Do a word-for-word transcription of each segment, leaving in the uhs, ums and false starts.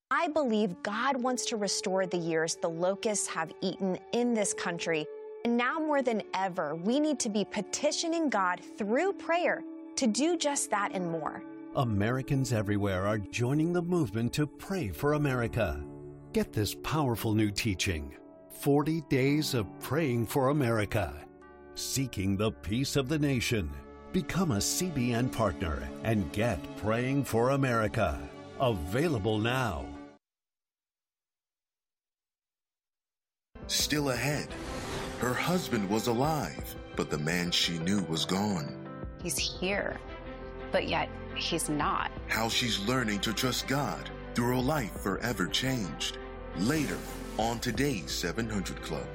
I believe God wants to restore the years the locusts have eaten in this country. And now more than ever, we need to be petitioning God through prayer to do just that and more. Americans everywhere are joining the movement to pray for America. Get this powerful new teaching, forty days of Praying for America, seeking the peace of the nation. Become a C B N partner and get Praying for America. Available now. Still ahead, her husband was alive, but the man she knew was gone. He's here, but yet he's not. How she's learning to trust God through a life forever changed. Later on today's seven hundred Club.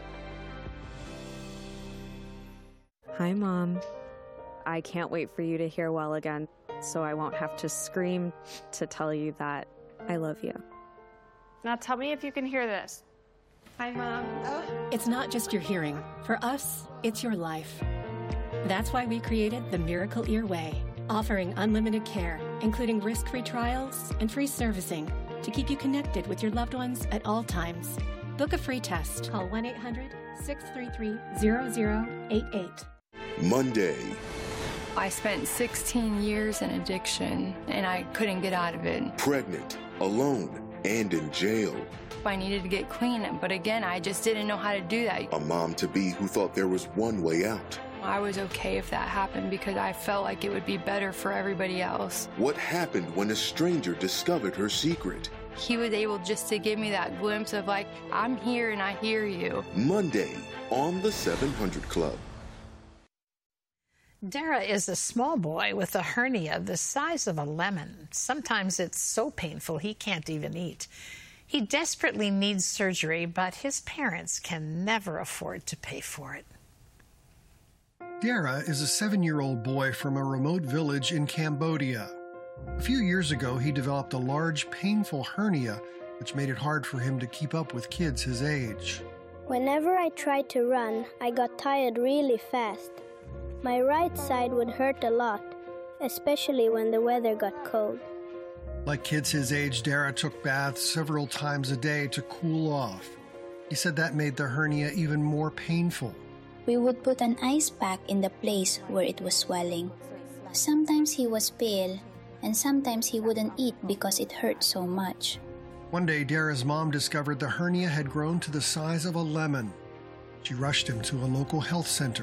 Hi, Mom. I can't wait for you to hear well again, so I won't have to scream to tell you that I love you. Now tell me if you can hear this. Hi, Mom. Oh. It's not just your hearing. For us, it's your life. That's why we created the Miracle Ear Way, offering unlimited care, including risk-free trials and free servicing to keep you connected with your loved ones at all times. Book a free test. Call one eight hundred, six three three, zero zero eight eight. Monday. I spent sixteen years in addiction, and I couldn't get out of it. Pregnant, alone, and in jail. I needed to get clean, but again, I just didn't know how to do that. A mom-to-be who thought there was one way out. I was okay if that happened because I felt like it would be better for everybody else. What happened when a stranger discovered her secret? He was able just to give me that glimpse of like, I'm here and I hear you. Monday on the seven hundred Club. Dara is a small boy with a hernia the size of a lemon. Sometimes it's so painful he can't even eat. He desperately needs surgery, but his parents can never afford to pay for it. Dara is a seven-year-old boy from a remote village in Cambodia. A few years ago, he developed a large, painful hernia, which made it hard for him to keep up with kids his age. Whenever I tried to run, I got tired really fast. My right side would hurt a lot, especially when the weather got cold. Like kids his age, Dara took baths several times a day to cool off. He said that made the hernia even more painful. We would put an ice pack in the place where it was swelling. Sometimes he was pale, and sometimes he wouldn't eat because it hurt so much. One day, Dara's mom discovered the hernia had grown to the size of a lemon. She rushed him to a local health center.